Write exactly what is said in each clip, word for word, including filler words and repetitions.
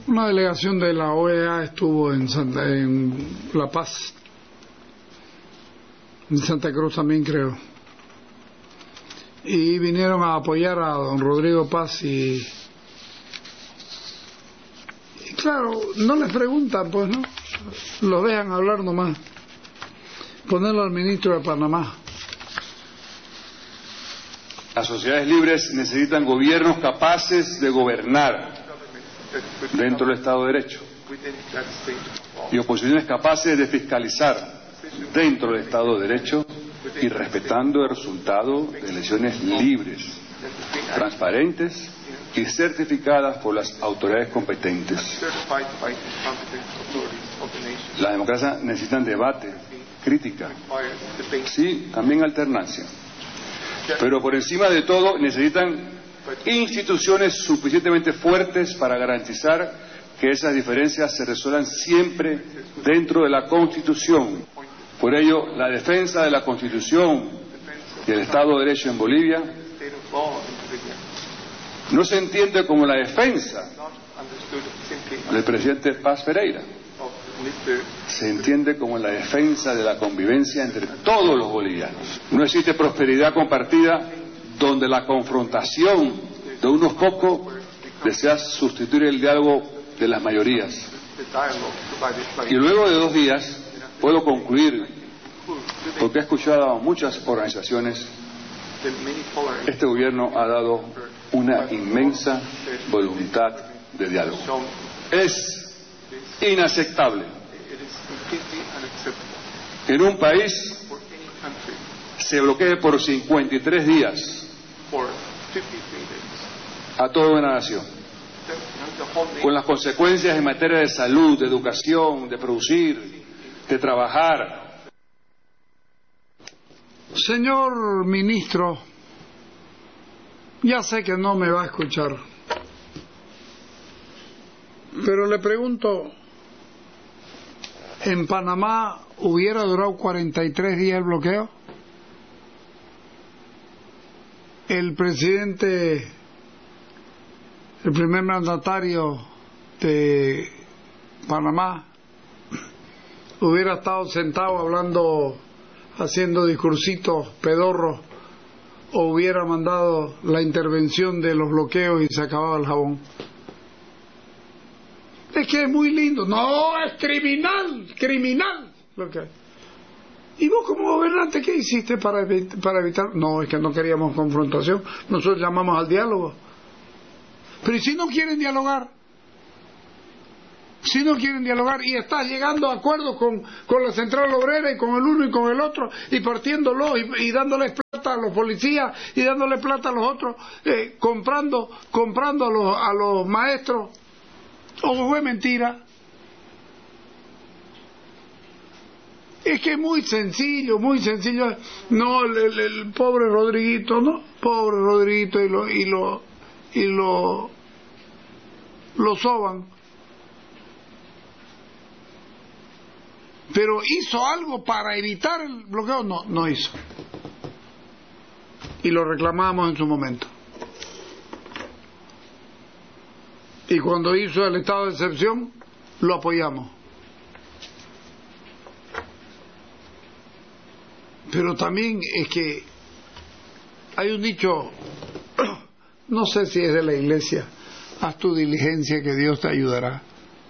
Una delegación de la O E A estuvo en, Santa, en La Paz, en Santa Cruz también creo, y vinieron a apoyar a don Rodrigo Paz y, y claro, no les preguntan, pues, ¿no? Los dejan hablar nomás. Ponerlo al ministro de Panamá. Las sociedades libres necesitan gobiernos capaces de gobernar dentro del Estado de Derecho y oposiciones capaces de fiscalizar dentro del Estado de Derecho y respetando el resultado de elecciones libres, transparentes y certificadas por las autoridades competentes. Las democracias necesitan debate, crítica, sí, también alternancia, pero por encima de todo necesitan instituciones suficientemente fuertes para garantizar que esas diferencias se resuelvan siempre dentro de la Constitución. Por ello, la defensa de la Constitución y el Estado de Derecho en Bolivia no se entiende como la defensa del presidente Paz Ferreira, se entiende como la defensa de la convivencia entre todos los bolivianos. No existe prosperidad compartida donde la confrontación de unos pocos desea sustituir el diálogo de las mayorías. Y luego de dos días puedo concluir, porque he escuchado a muchas organizaciones, este gobierno ha dado una inmensa voluntad de diálogo. Es inaceptable que en un país se bloquee por cincuenta y tres días a toda una nación, con las consecuencias en materia de salud, de educación, de producir, de trabajar. Señor ministro, ya sé que no me va a escuchar, pero le pregunto, ¿en Panamá hubiera durado cuarenta y tres días el bloqueo? El presidente, el primer mandatario de Panamá, hubiera estado sentado hablando, haciendo discursitos pedorros, o hubiera mandado la intervención de los bloqueos y se acababa el jabón. Es que es muy lindo. No, es criminal, criminal lo que hay. ¿Y vos como gobernante qué hiciste para, evi- para evitar? No, es que no queríamos confrontación, nosotros llamamos al diálogo. Pero ¿y si no quieren dialogar? Si no quieren dialogar y estás llegando a acuerdos con, con la Central Obrera y con el uno y con el otro y partiéndolo y, y dándoles plata a los policías y dándoles plata a los otros, eh, comprando comprando a los, a los maestros, ¿o fue mentira? Es que es muy sencillo, muy sencillo. No, el, el, el pobre Rodriguito, ¿no? Pobre Rodriguito y lo y lo y lo lo soban. Pero ¿hizo algo para evitar el bloqueo? No, no hizo. Y lo reclamamos en su momento. Y cuando hizo el estado de excepción, lo apoyamos. Pero también es que hay un dicho, no sé si es de la iglesia, haz tu diligencia que Dios te ayudará.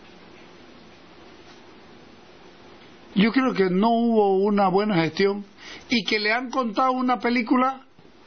Yo creo que no hubo una buena gestión y que le han contado una película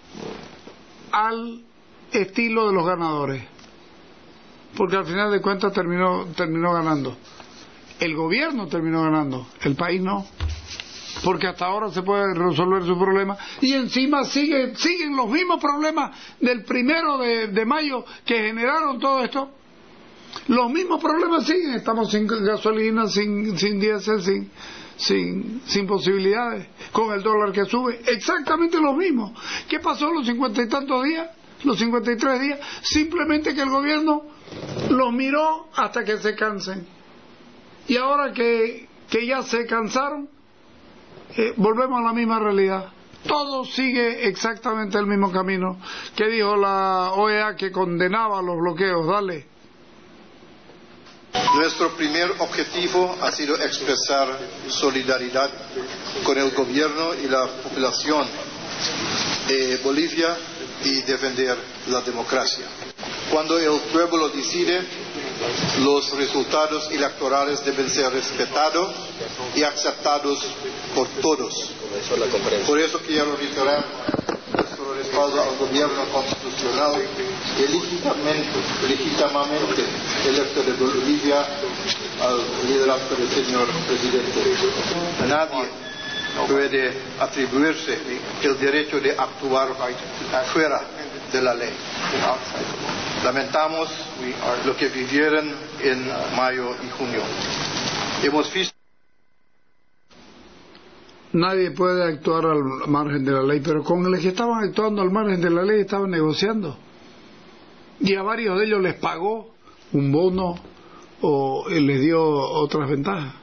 al estilo de los ganadores, porque al final de cuentas terminó terminó ganando el gobierno, terminó ganando el país, no, porque hasta ahora se puede resolver su problema y encima sigue, siguen los mismos problemas del primero de, de mayo que generaron todo esto. Los mismos problemas siguen, estamos sin gasolina, sin sin diésel, sin sin sin posibilidades, con el dólar que sube, exactamente lo mismo. ¿Qué pasó los cincuenta y tantos días? Los cincuenta y tres días, simplemente que el gobierno los miró hasta que se cansen. Y ahora que, que ya se cansaron, eh, volvemos a la misma realidad. Todo sigue exactamente el mismo camino que dijo la O E A, que condenaba los bloqueos. Dale. Nuestro primer objetivo ha sido expresar solidaridad con el gobierno y la población de Bolivia y defender la democracia. Cuando el pueblo decide, los resultados electorales deben ser respetados y aceptados por todos. Por eso quiero reiterar nuestro respaldo al gobierno constitucional y legítimamente, legítimamente electo de Bolivia al liderazgo del señor presidente. Nadie puede atribuirse el derecho de actuar fuera de la ley. Lamentamos lo que vivieron en mayo y junio. Hemos visto. Nadie puede actuar al margen de la ley, pero con los que estaban actuando al margen de la ley estaban negociando. Y a varios de ellos les pagó un bono o les dio otras ventajas.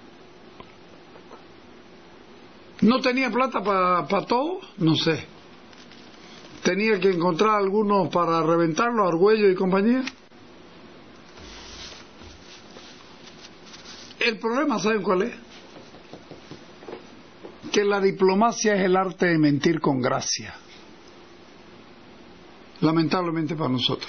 ¿No tenía plata para pa todo? No sé. ¿Tenía que encontrar algunos para reventarlo, Argüello y compañía? El problema, ¿saben cuál es? Que la diplomacia es el arte de mentir con gracia. Lamentablemente para nosotros.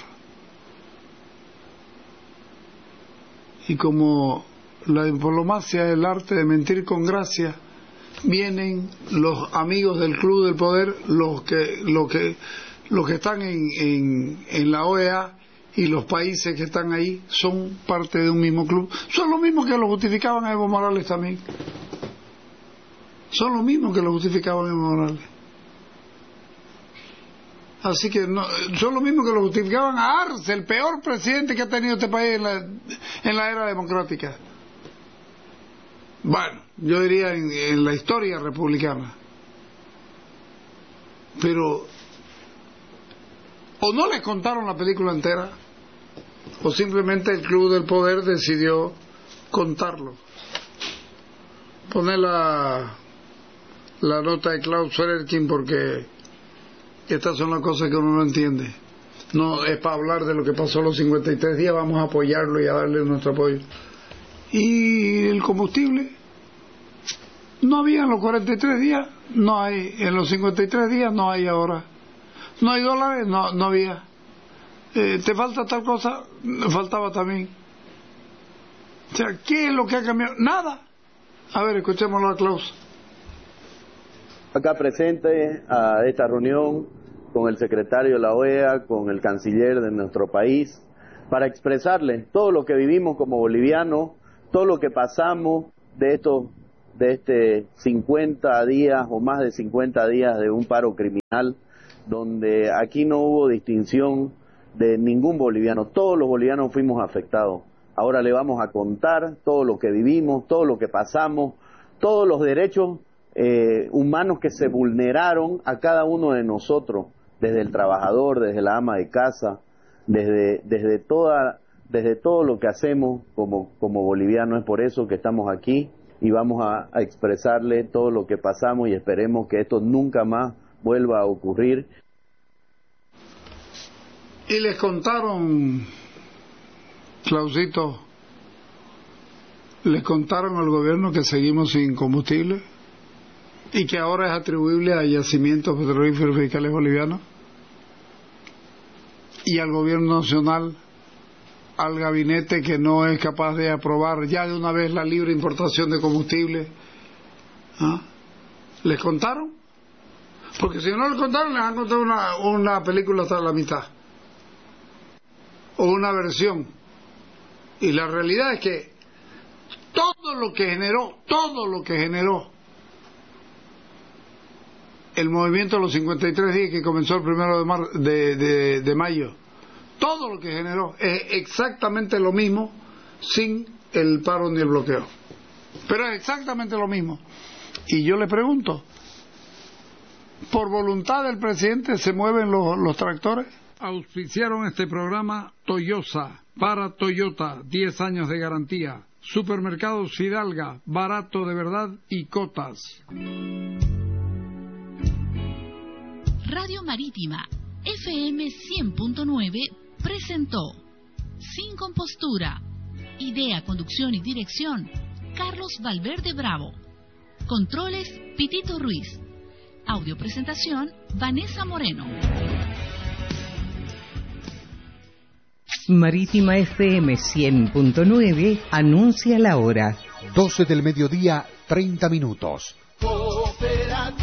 Y como la diplomacia es el arte de mentir con gracia, vienen los amigos del Club del Poder, los que los que los que están en, en, en la O E A, y los países que están ahí son parte de un mismo club. Son los mismos que lo justificaban a Evo Morales también. Son los mismos que lo justificaban a Evo Morales. Así que no, son los mismos que lo justificaban a Arce, el peor presidente que ha tenido este país en la, en la era democrática. Bueno, yo diría en, en la historia republicana. Pero o no les contaron la película entera, o simplemente el Club del Poder decidió contarlo. Poner la, la nota de Klaus Frerking, porque estas son las cosas que uno no entiende. No es para hablar de lo que pasó los cincuenta y tres días, vamos a apoyarlo y a darle nuestro apoyo. Y el combustible, no había en los cuarenta y tres días, no hay, en los cincuenta y tres días no hay ahora. No hay dólares, no, no había. Eh, ¿Te falta tal cosa? Faltaba también. O sea, ¿qué es lo que ha cambiado? Nada. A ver, escuchémoslo a Klaus. Acá presente a esta reunión con el secretario de la O E A, con el canciller de nuestro país, para expresarle todo lo que vivimos como bolivianos, todo lo que pasamos de estos, de este cincuenta días o más de cincuenta días de un paro criminal, donde aquí no hubo distinción de ningún boliviano, todos los bolivianos fuimos afectados. Ahora le vamos a contar todo lo que vivimos, todo lo que pasamos, todos los derechos eh, humanos que se vulneraron a cada uno de nosotros, desde el trabajador, desde la ama de casa, desde desde toda desde todo lo que hacemos como como bolivianos. Es por eso que estamos aquí y vamos a, a expresarle todo lo que pasamos y esperemos que esto nunca más vuelva a ocurrir. Y les contaron, Clausito, les contaron al gobierno que seguimos sin combustible y que ahora es atribuible a yacimientos petrolíferos fiscales bolivianos, y al gobierno nacional, al gabinete que no es capaz de aprobar ya de una vez la libre importación de combustible. ¿Ah? ¿Les contaron? Porque si no les contaron, les han contado una, una película hasta la mitad o una versión. Y la realidad es que todo lo que generó todo lo que generó el movimiento de los cincuenta y tres días que comenzó el primero de, mar, de, de, de mayo, todo lo que generó es exactamente lo mismo sin el paro ni el bloqueo, pero es exactamente lo mismo. Y yo le pregunto, ¿por voluntad del presidente se mueven los, los tractores? Auspiciaron este programa Toyosa, para Toyota, diez años de garantía. Supermercados Fidalga, barato de verdad, y Cotas. Radio Marítima, F M cien punto nueve, presentó Sin Compostura, Idea, conducción y dirección, Carlos Valverde Bravo. Controles, Pitito Ruiz. Audio presentación, Vanessa Moreno. Marítima F M cien punto nueve anuncia la hora. doce del mediodía, treinta minutos. Cooperativa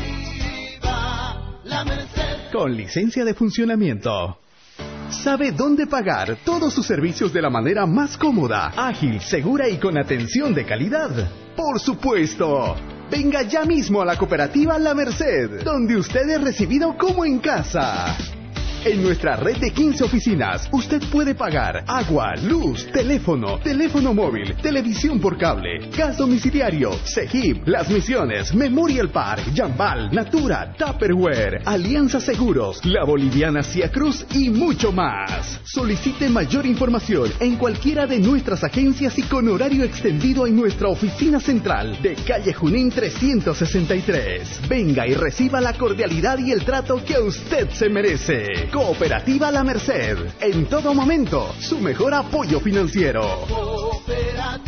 La Merced. Con licencia de funcionamiento. Sabe dónde pagar todos sus servicios de la manera más cómoda, ágil, segura y con atención de calidad. ¡Por supuesto! Venga ya mismo a la cooperativa La Merced, donde usted es recibido como en casa. En nuestra red de quince oficinas, usted puede pagar agua, luz, teléfono, teléfono móvil, televisión por cable, gas domiciliario, Segip, Las Misiones, Memorial Park, Jambal, Natura, Tupperware, Alianza Seguros, La Boliviana Cia Cruz y mucho más. Solicite mayor información en cualquiera de nuestras agencias y con horario extendido en nuestra oficina central de calle Junín trescientos sesenta y tres. Venga y reciba la cordialidad y el trato que usted se merece. Cooperativa La Merced, en todo momento, su mejor apoyo financiero. Cooperativa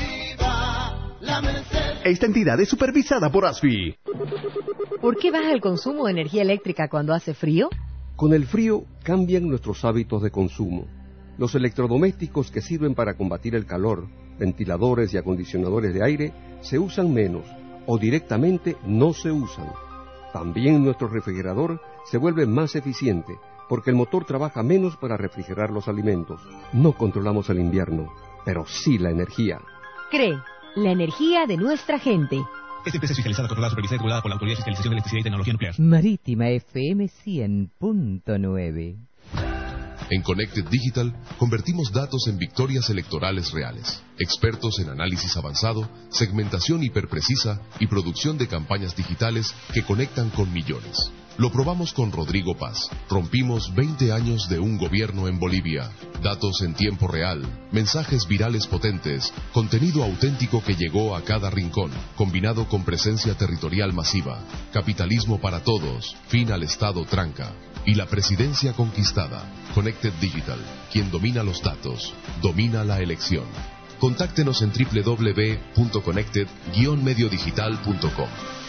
La Merced. Esta entidad es supervisada por ASFI. ¿Por qué baja el consumo de energía eléctrica cuando hace frío? Con el frío cambian nuestros hábitos de consumo. Los electrodomésticos que sirven para combatir el calor, ventiladores y acondicionadores de aire, se usan menos o directamente no se usan. También nuestro refrigerador se vuelve más eficiente porque el motor trabaja menos para refrigerar los alimentos. No controlamos el invierno, pero sí la energía. C R E E, la energía de nuestra gente. Esta empresa es fiscalizada, controlada, supervisada y regulada por la Autoridad de Fiscalización de Electricidad y Tecnología Nuclear. Marítima F M cien punto nueve. En Connected Digital convertimos datos en victorias electorales reales. Expertos en análisis avanzado, segmentación hiperprecisa y producción de campañas digitales que conectan con millones. Lo probamos con Rodrigo Paz. Rompimos veinte años de un gobierno en Bolivia. Datos en tiempo real, mensajes virales potentes, contenido auténtico que llegó a cada rincón, combinado con presencia territorial masiva, capitalismo para todos, fin al Estado tranca y la presidencia conquistada. Connected Digital, quien domina los datos, domina la elección. Contáctenos en doble u doble u doble u punto connected guion medio digital punto com.